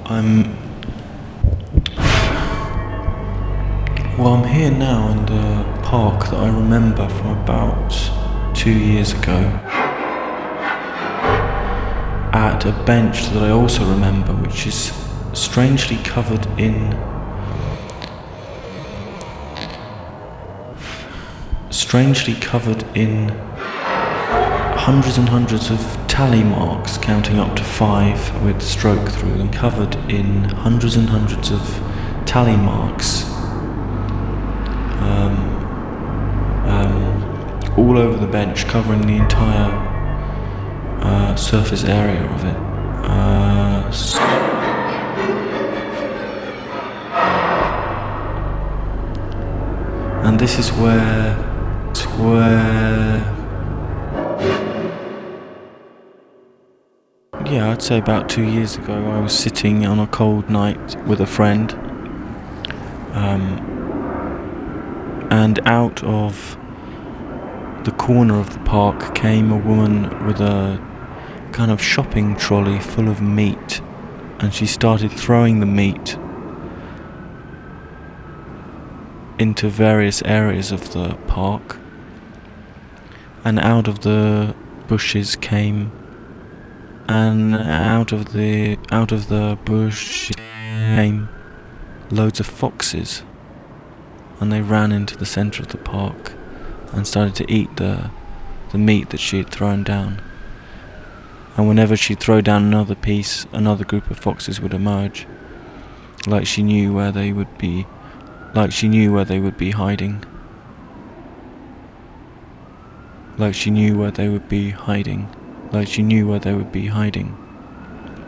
I'm I'm here now in the park that I remember from about 2 years ago, at a bench that I also remember, which is strangely covered in hundreds and hundreds of tally marks counting up to 5 with stroke through them, covered in hundreds and hundreds of tally marks all over the bench, covering the entire surface area of it. And this is where yeah, I'd say about 2 years ago, I was sitting on a cold night with a friend, and out of the corner of the park came a woman with a kind of shopping trolley full of meat, and she started throwing the meat into various areas of the park, and out of the bushes came, loads of foxes, and they ran into the centre of the park and started to eat the meat that she had thrown down. And whenever she'd throw down another piece, another group of foxes would emerge, like she knew where they would be hiding. Like she knew where they would be hiding.